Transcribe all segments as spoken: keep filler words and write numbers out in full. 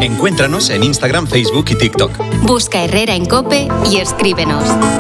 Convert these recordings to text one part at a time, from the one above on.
Encuéntranos en Instagram, Facebook y TikTok. Busca Herrera en COPE y escríbenos.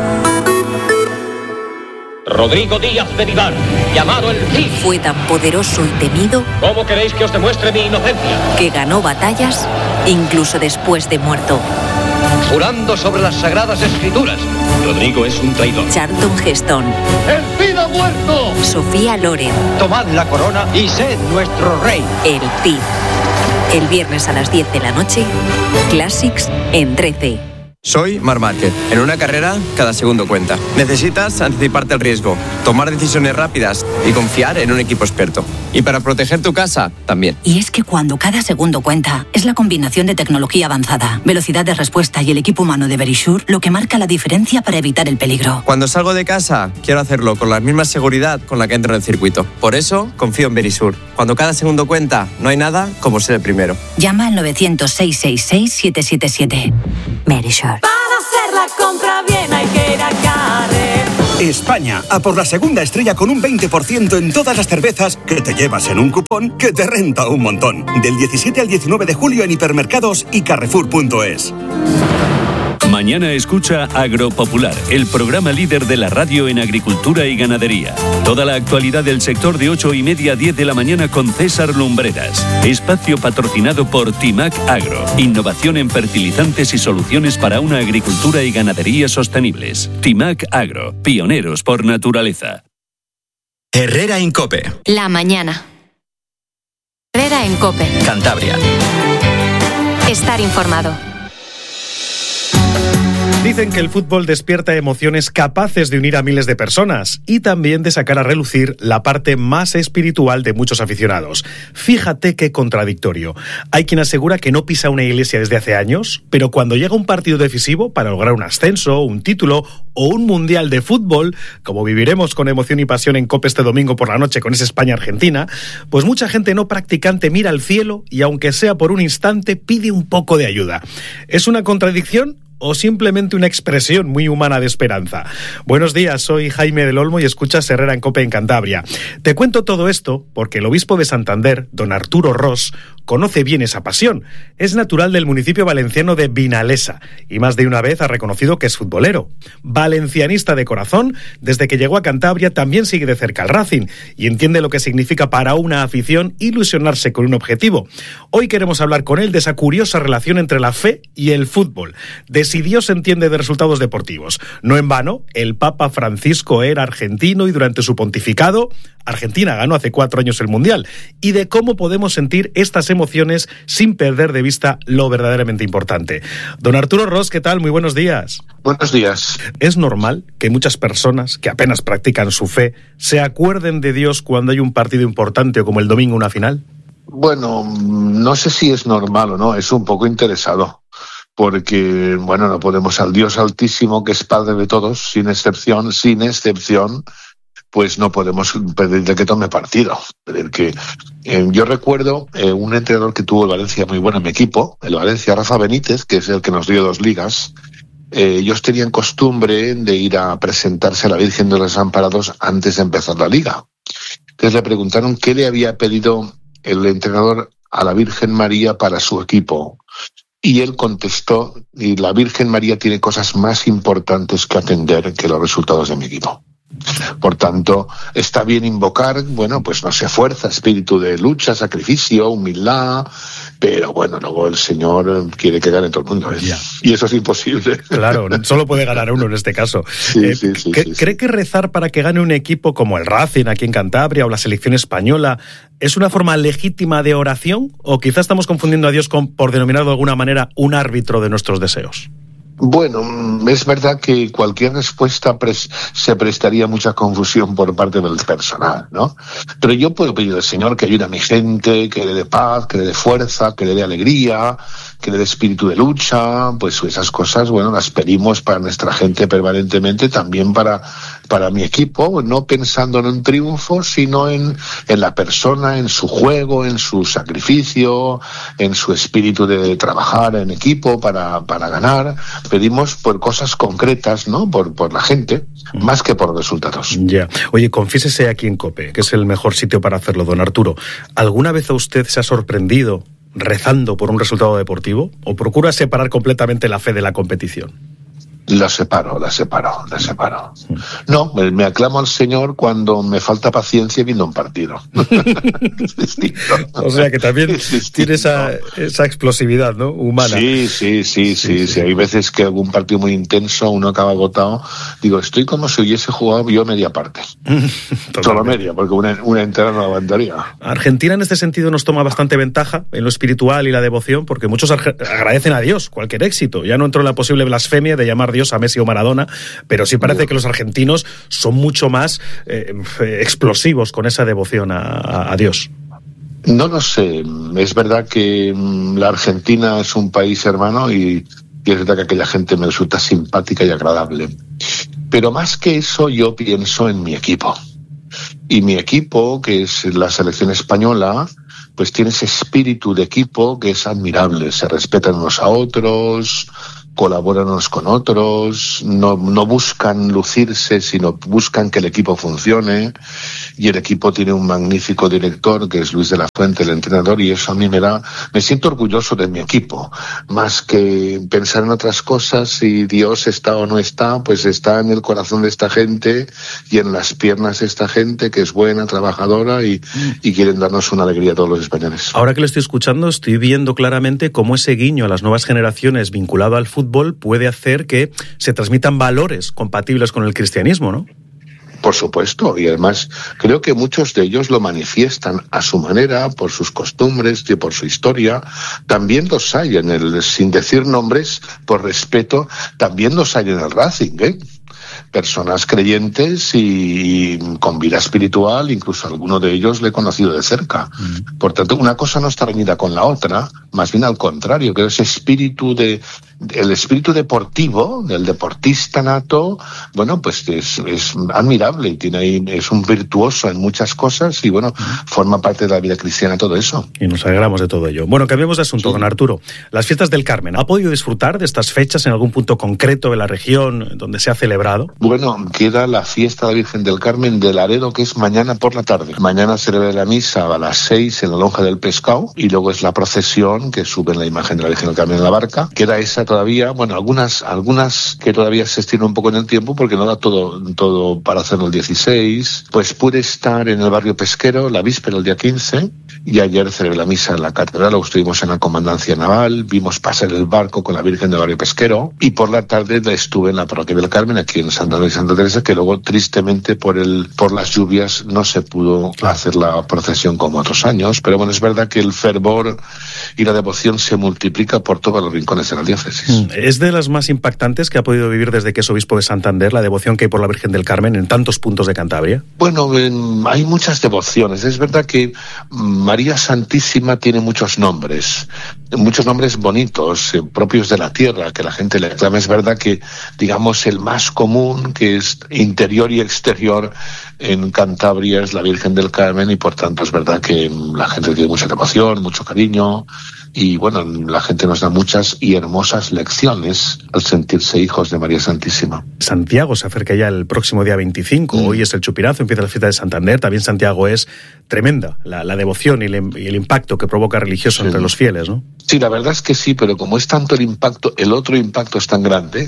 Rodrigo Díaz de Vivar, llamado el Cid. Fue tan poderoso y temido. ¿Cómo queréis que os demuestre mi inocencia? Que ganó batallas incluso después de muerto. Jurando sobre las sagradas escrituras. Rodrigo es un traidor. Charlton Heston. ¡El Cid ha muerto! Sofía Loren. Tomad la corona y sed nuestro rey. El Cid. El viernes a las diez de la noche, Classics en trece. Soy Marc Márquez. En una carrera, cada segundo cuenta. Necesitas anticiparte al riesgo, tomar decisiones rápidas y confiar en un equipo experto. Y para proteger tu casa, también. Y es que cuando cada segundo cuenta, es la combinación de tecnología avanzada, velocidad de respuesta y el equipo humano de Verisure lo que marca la diferencia para evitar el peligro. Cuando salgo de casa, quiero hacerlo con la misma seguridad con la que entro en el circuito. Por eso, confío en Verisure. Cuando cada segundo cuenta, no hay nada como ser el primero. Llama al novecientos, seiscientos sesenta y seis, siete siete siete. Verisure. Para hacer la compra bien hay que ir a Carrefour. España, a por la segunda estrella con un veinte por ciento en todas las cervezas que te llevas en un cupón que te renta un montón. Del diecisiete al diecinueve de julio en hipermercados y carrefour punto es. Mañana escucha Agropopular, el programa líder de la radio en agricultura y ganadería. Toda la actualidad del sector de ocho y media a diez de la mañana con César Lumbreras. Espacio patrocinado por Timac Agro. Innovación en fertilizantes y soluciones para una agricultura y ganadería sostenibles. Timac Agro, pioneros por naturaleza. Herrera en COPE. La mañana. Herrera en COPE. Cantabria. Estar informado. Dicen que el fútbol despierta emociones capaces de unir a miles de personas y también de sacar a relucir la parte más espiritual de muchos aficionados. Fíjate qué contradictorio. Hay quien asegura que no pisa una iglesia desde hace años, pero cuando llega un partido decisivo para lograr un ascenso, un título o un mundial de fútbol, como viviremos con emoción y pasión en COPE este domingo por la noche con ese España-Argentina, pues mucha gente no practicante mira al cielo y aunque sea por un instante pide un poco de ayuda. ¿Es una contradicción o simplemente una expresión muy humana de esperanza? Buenos días, soy Jaime del Olmo y escuchas Herrera en COPE en Cantabria. Te cuento todo esto porque el obispo de Santander, don Arturo Ros, conoce bien esa pasión. Es natural del municipio valenciano de Vinalesa y más de una vez ha reconocido que es futbolero. Valencianista de corazón, desde que llegó a Cantabria también sigue de cerca al Racing y entiende lo que significa para una afición ilusionarse con un objetivo. Hoy queremos hablar con él de esa curiosa relación entre la fe y el fútbol, de si Dios entiende de resultados deportivos. No en vano, el Papa Francisco era argentino y durante su pontificado, Argentina ganó hace cuatro años el Mundial, y de cómo podemos sentir estas emociones sin perder de vista lo verdaderamente importante. Don Arturo Ros, ¿qué tal? Muy buenos días. Buenos días. ¿Es normal que muchas personas que apenas practican su fe se acuerden de Dios cuando hay un partido importante o como el domingo una final? Bueno, no sé si es normal o no, es un poco interesado. Porque, bueno, no podemos al Dios Altísimo, que es Padre de todos, sin excepción, sin excepción, pues no podemos pedirle que tome partido. Pedir que, eh, yo recuerdo eh, un entrenador que tuvo el Valencia muy bueno en mi equipo, el Valencia, Rafa Benítez, que es el que nos dio dos ligas. Eh, ellos tenían costumbre de ir a presentarse a la Virgen de los Desamparados antes de empezar la liga. Entonces le preguntaron qué le había pedido el entrenador a la Virgen María para su equipo. Y él contestó, y la Virgen María tiene cosas más importantes que atender que los resultados de mi equipo. Por tanto, está bien invocar, bueno, pues no sé, fuerza, espíritu de lucha, sacrificio, humildad, pero bueno, luego el Señor quiere que gane todo el mundo, ¿eh? Yeah. Y eso es imposible. Claro, solo puede ganar uno en este caso. Sí, eh, sí, sí, ¿cree, sí, sí. ¿Cree que rezar para que gane un equipo como el Racing aquí en Cantabria o la selección española es una forma legítima de oración? ¿O quizás estamos confundiendo a Dios con, por denominarlo de alguna manera, un árbitro de nuestros deseos? Bueno, es verdad que cualquier respuesta pres- se prestaría a mucha confusión por parte del personal, ¿no? Pero yo puedo pedir al Señor que ayude a mi gente, que le dé paz, que le dé fuerza, que le dé alegría, que le dé espíritu de lucha, pues esas cosas, bueno, las pedimos para nuestra gente permanentemente, también para, para mi equipo, no pensando en un triunfo, sino en, en la persona, en su juego, en su sacrificio, en su espíritu de trabajar en equipo para, para ganar. Pedimos por cosas concretas, ¿no? Por, por la gente, más que por resultados. Ya. Yeah. Oye, confiésese aquí en COPE, que es el mejor sitio para hacerlo, don Arturo. ¿Alguna vez a usted se ha sorprendido rezando por un resultado deportivo? ¿O procuras separar completamente la fe de la competición? La separo, la separo, la separo. No, me, me aclamo al Señor cuando me falta paciencia viendo un partido. Es distinto. O sea que también tiene esa, esa explosividad, ¿no? Humana. Sí, sí, sí, sí, sí, sí. sí. Hay veces que algún partido muy intenso, uno acaba agotado. Digo, estoy como si hubiese jugado yo media parte. Solo media, porque una, una entera no aguantaría. Argentina en este sentido nos toma bastante ventaja en lo espiritual y la devoción, porque muchos agradecen a Dios cualquier éxito. Ya no entró en la posible blasfemia de llamar Dios a Messi o Maradona, pero sí parece que los argentinos son mucho más eh, explosivos con esa devoción a, a Dios. No lo sé, es verdad que la Argentina es un país hermano y, y es verdad que aquella gente me resulta simpática y agradable, pero más que eso yo pienso en mi equipo, y mi equipo, que es la selección española, pues tiene ese espíritu de equipo que es admirable, se respetan unos a otros, colaboran unos con otros, no, no buscan lucirse, sino buscan que el equipo funcione, y el equipo tiene un magnífico director que es Luis de la Fuente, el entrenador, y eso a mí me da, me siento orgulloso de mi equipo, más que pensar en otras cosas, si Dios está o no está, pues está en el corazón de esta gente y en las piernas de esta gente que es buena, trabajadora y, y quieren darnos una alegría a todos los españoles. Ahora que lo estoy escuchando, estoy viendo claramente cómo ese guiño a las nuevas generaciones vinculado al fútbol puede hacer que se transmitan valores compatibles con el cristianismo, ¿no? Por supuesto, y además creo que muchos de ellos lo manifiestan a su manera, por sus costumbres y por su historia. También los hay en el, sin decir nombres, por respeto, también los hay en el Racing, ¿eh? Personas creyentes y, y con vida espiritual, incluso alguno de ellos le he conocido de cerca. Mm. Por tanto, una cosa no está reñida con la otra, más bien al contrario, que ese espíritu de el espíritu deportivo del deportista nato, bueno, pues es, es admirable y tiene ahí, es un virtuoso en muchas cosas y bueno, mm. forma parte de la vida cristiana todo eso. Y nos alegramos de todo ello. Bueno, cambiemos de asunto, sí. Don Arturo. Las fiestas del Carmen, ¿ha podido disfrutar de estas fechas en algún punto concreto de la región donde se ha celebrado? Bueno, queda la fiesta de la Virgen del Carmen de Laredo, que es mañana por la tarde. Mañana se celebra la misa a las seis en la Lonja del Pescado y luego es la procesión que suben la imagen de la Virgen del Carmen en la barca. Queda esa todavía, bueno, algunas algunas que todavía se estiran un poco en el tiempo porque no da todo, todo para hacerlo el dieciséis. Pues pude estar en el barrio pesquero la víspera, el día quince, y ayer celebré la misa en la catedral, luego estuvimos en la comandancia naval, vimos pasar el barco con la Virgen del barrio pesquero y por la tarde estuve en la parroquia del Carmen, aquí en Santa María y Santa Teresa, que luego tristemente por el por las lluvias no se pudo hacer la procesión como otros años, pero bueno, es verdad que el fervor y la devoción se multiplica por todos los rincones de la diócesis. ¿Es de las más impactantes que ha podido vivir desde que es obispo de Santander, la devoción que hay por la Virgen del Carmen en tantos puntos de Cantabria? Bueno, en, hay muchas devociones. Es verdad que María Santísima tiene muchos nombres, muchos nombres bonitos, eh, propios de la tierra, que la gente le aclama. Es verdad que, digamos, el más común, que es interior y exterior en Cantabria, es la Virgen del Carmen, y por tanto es verdad que la gente tiene mucha devoción, mucho cariño, y bueno, la gente nos da muchas y hermosas lecciones al sentirse hijos de María Santísima. Santiago se acerca ya el próximo día veinticinco, mm. hoy es el Chupinazo, empieza la fiesta de Santander, también Santiago es tremenda, la, la devoción y el, y el impacto que provoca religioso sí. entre los fieles, ¿no? Sí, la verdad es que sí, pero como es tanto el impacto, el otro impacto es tan grande,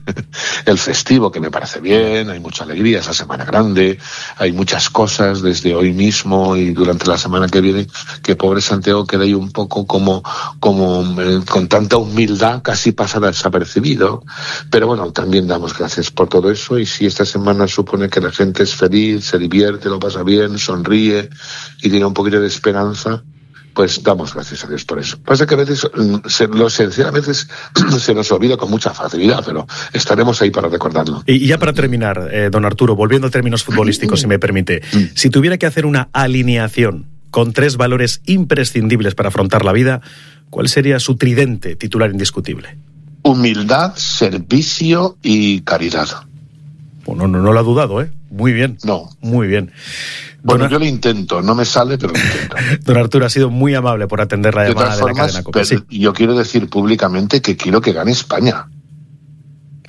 el festivo, que me parece bien, hay mucha alegría, esa semana grande, hay muchas cosas desde hoy mismo y durante la semana que viene, que pobre Santiago queda ahí un poco como, como eh, con tanta humildad, casi pasada desapercibido, pero bueno, también damos gracias por todo eso, y si esta semana supone que la gente es feliz, se divierte, lo pasa bien, sonríe y tiene un poquito de esperanza, pues damos gracias a Dios por eso. Pasa que a veces se, lo esencial a veces se nos olvida con mucha facilidad, pero estaremos ahí para recordarlo. Y ya para terminar, eh, don Arturo, volviendo a términos futbolísticos, si me permite, si tuviera que hacer una alineación con tres valores imprescindibles para afrontar la vida, ¿cuál sería su tridente titular indiscutible? Humildad, servicio y caridad. Bueno, no, no lo ha dudado, ¿eh? Muy bien. No. Muy bien. Bueno, don, yo lo intento, no me sale, pero lo intento. Don Arturo, ha sido muy amable por atender la llamada de, de la cadena COPE. Sí. Yo quiero decir públicamente que quiero que gane España.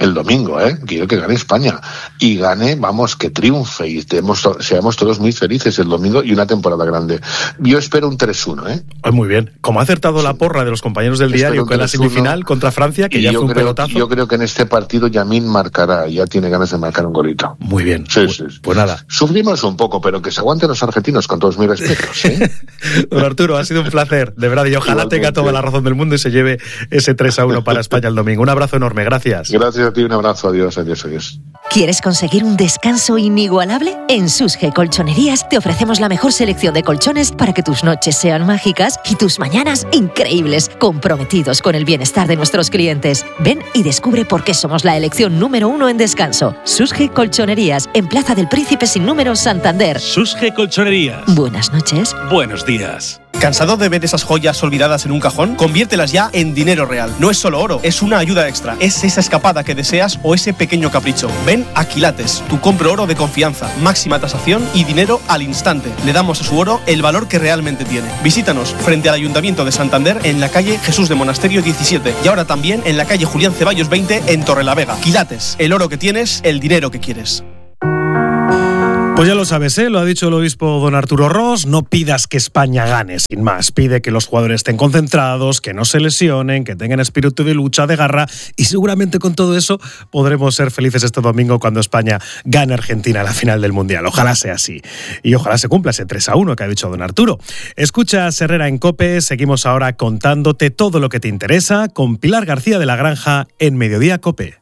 el domingo, ¿eh? Quiero que gane España. Y gane, vamos, que triunfe y estemos, seamos todos muy felices el domingo y una temporada grande. Yo espero un tres uno, ¿eh? Muy bien. Como ha acertado la porra de los compañeros del diario con la semifinal contra Francia, que ya fue un creo, pelotazo. Yo creo que en este partido Yamin marcará, ya tiene ganas de marcar un golito. Muy bien. Sí, pues, sí, sí. Pues nada. Sufrimos un poco, pero que se aguanten los argentinos, con todos mis respetos, ¿eh? Don Arturo, ha sido un placer, de verdad, y ojalá tenga toda la razón del mundo y se lleve ese tres a uno para España el domingo. Un abrazo enorme, gracias. Gracias a ti, un abrazo, adiós, adiós, adiós. ¿Quieres conseguir un descanso inigualable? En Susge Colchonerías te ofrecemos la mejor selección de colchones para que tus noches sean mágicas y tus mañanas increíbles, comprometidos con el bienestar de nuestros clientes. Ven y descubre por qué somos la elección número uno en descanso. Susge Colchonerías, en Plaza del Príncipe sin número, Santander. Susge Colchonerías. Buenas noches. Buenos días. ¿Cansado de ver esas joyas olvidadas en un cajón? Conviértelas ya en dinero real. No es solo oro, es una ayuda extra. Es esa escapada que deseas o ese pequeño capricho. Ven a Quilates, tu compro oro de confianza, máxima tasación y dinero al instante. Le damos a su oro el valor que realmente tiene. Visítanos frente al Ayuntamiento de Santander en la calle Jesús de Monasterio diecisiete y ahora también en la calle Julián Ceballos veinte en Torrelavega. Quilates, el oro que tienes, el dinero que quieres. Pues ya lo sabes, ¿eh? Lo ha dicho el obispo don Arturo Ros, no pidas que España gane, sin más. Pide que los jugadores estén concentrados, que no se lesionen, que tengan espíritu de lucha, de garra, y seguramente con todo eso podremos ser felices este domingo cuando España gane a Argentina a la final del Mundial. Ojalá sea así. Y ojalá se cumpla ese tres a uno que ha dicho don Arturo. Escucha Herrera en COPE, seguimos ahora contándote todo lo que te interesa con Pilar García de la Granja en Mediodía COPE.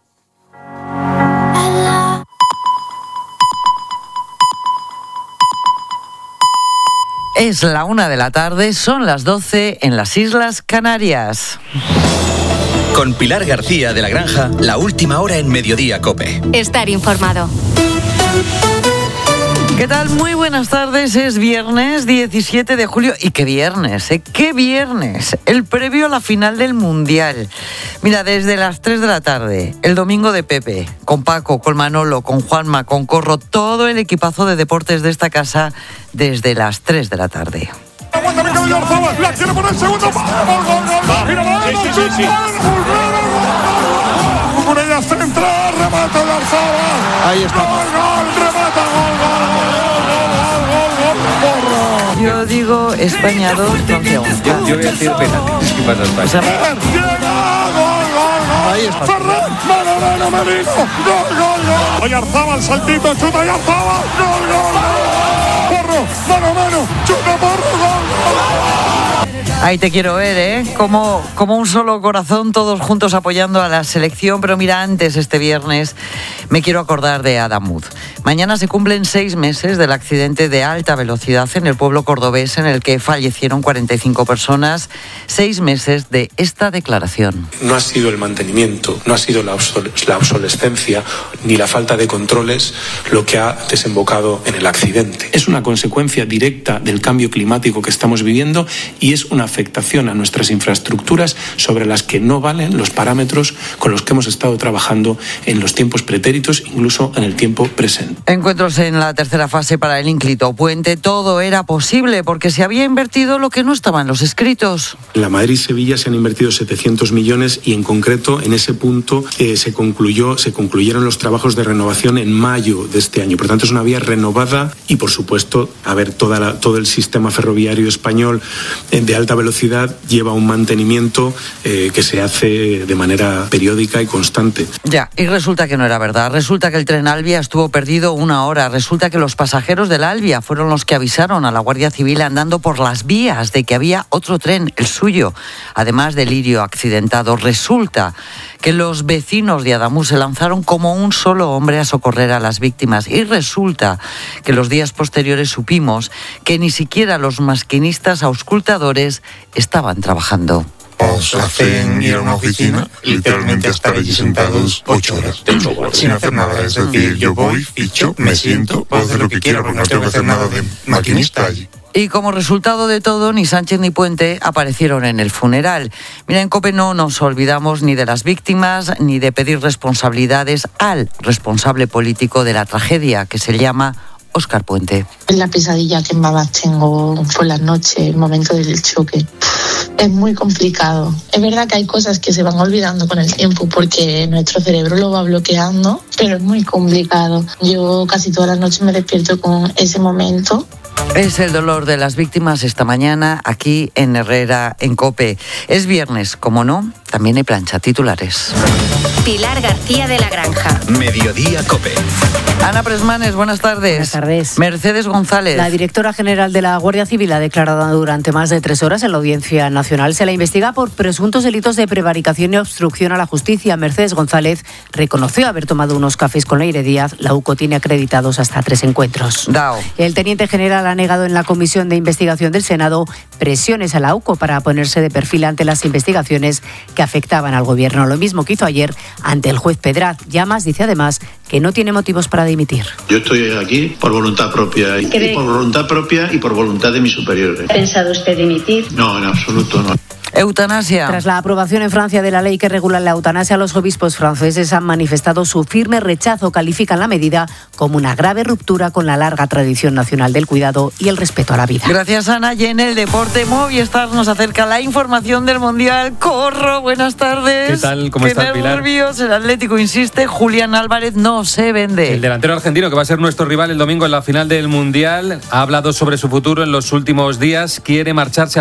Es la una de la tarde, son las doce en las Islas Canarias. Con Pilar García de la Granja, la última hora en Mediodía COPE. Estar informado. ¿Qué tal? Muy buenas tardes, es viernes diecisiete de julio. ¿Y qué viernes? ¿eh? ¿Qué viernes? El previo a la final del Mundial. Mira, desde las tres de la tarde, el domingo de Pepe, con Paco, con Manolo, con Juanma, con Corro, todo el equipazo de deportes de esta casa desde las tres de la tarde. La quiere poner segundo. Sí, sí, sí, sí. Cucurella central, remata de Arzaba. Ahí está. Gol, gol, remata, gol, gol, gol, gol, gol, gol. Yo digo España dos, Francia uno. Yo, yo voy a decir penalti. ¿Qué pasa España? O sea, Llega, gol, gol, gol. Ahí está. Ferran, mano, mano, Merino. Gol, gol, gol. Oye, Arzaba, el saltito, chuta y Arzaba. Gol, gol, gol. Porro, mano, mano, chuta, porro, gol, gol. Ahí te quiero ver, ¿eh? Como, como un solo corazón, todos juntos apoyando a la selección. Pero mira, antes, este viernes, me quiero acordar de Adamuz. Mañana se cumplen seis meses del accidente de alta velocidad en el pueblo cordobés en el que fallecieron cuarenta y cinco personas. Seis meses de esta declaración. No ha sido el mantenimiento, no ha sido la, obsol- la obsolescencia ni la falta de controles lo que ha desembocado en el accidente. Es una consecuencia directa del cambio climático que estamos viviendo y es una afectación a nuestras infraestructuras sobre las que no valen los parámetros con los que hemos estado trabajando en los tiempos pretéritos, incluso en el tiempo presente. Encuentros en la tercera fase para el ínclito puente. Todo era posible porque se había invertido lo que no estaba en los escritos. En la Madrid-Sevilla se han invertido setecientos millones y en concreto en ese punto eh, se concluyó, se concluyeron los trabajos de renovación en mayo de este año. Por tanto, es una vía renovada y, por supuesto, a ver, toda la, todo el sistema ferroviario español eh, de alta velocidad lleva un mantenimiento eh, que se hace de manera periódica y constante. Ya, y resulta que no era verdad. Resulta que el tren Albia estuvo perdido una hora. Resulta que los pasajeros del Albia fueron los que avisaron a la Guardia Civil andando por las vías de que había otro tren, el suyo. Además del lirio accidentado, resulta que los vecinos de Adamuz se lanzaron como un solo hombre a socorrer a las víctimas. Y resulta que los días posteriores supimos que ni siquiera los maquinistas auscultadores estaban trabajando. Nos hacen ir a una oficina, literalmente a estar allí sentados ocho horas, sin hacer nada. Es decir, yo voy, ficho, me siento, puedo hacer lo que quiera, porque no tengo que hacer nada de maquinista allí. Y como resultado de todo, ni Sánchez ni Puente aparecieron en el funeral. Mira, en COPE no nos olvidamos ni de las víctimas ni de pedir responsabilidades al responsable político de la tragedia, que se llama Óscar Puente. La pesadilla que más tengo por las noches, el momento del choque. Es muy complicado. Es verdad que hay cosas que se van olvidando con el tiempo porque nuestro cerebro lo va bloqueando, pero es muy complicado. Yo casi todas las noches me despierto con ese momento. Es el dolor de las víctimas esta mañana aquí en Herrera, en COPE. Es viernes, como no, también hay plancha. Titulares. Pilar García de la Granja. Mediodía COPE. Ana Presmanes, buenas tardes. Buenas tardes. Mercedes González. La directora general de la Guardia Civil ha declarado durante más de tres horas en la Audiencia Nacional. Se la investiga por presuntos delitos de prevaricación y obstrucción a la justicia. Mercedes González reconoció haber tomado unos cafés con Leire Díaz. La U C O tiene acreditados hasta tres encuentros. Dao. El teniente general ha negado en la Comisión de Investigación del Senado presiones a la U C O para ponerse de perfil ante las investigaciones que afectaban al Gobierno. Lo mismo que hizo ayer ante el juez Pedraz. Llamas dice además que no tiene motivos para dimitir. Yo estoy aquí por voluntad propia y, y por voluntad propia y por voluntad de mis superiores. ¿Ha pensado usted dimitir? No, en absoluto no. Eutanasia. Tras la aprobación en Francia de la ley que regula la eutanasia, los obispos franceses han manifestado su firme rechazo. Califican la medida como una grave ruptura con la larga tradición nacional del cuidado y el respeto a la vida. Gracias, Ana. Y en el deporte, Movistar nos acerca la información del Mundial. Corro, buenas tardes. ¿Qué tal? ¿Cómo Qué estás, Pilar? nervios. El Atlético insiste, Julián Álvarez no se vende. El delantero argentino, que va a ser nuestro rival el domingo en la final del Mundial, ha hablado sobre su futuro en los últimos días. Quiere marcharse